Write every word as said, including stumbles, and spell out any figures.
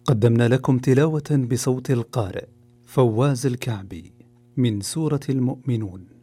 قدمنا لكم تلاوة بصوت القارئ فواز الكعبي من سورة المؤمنون.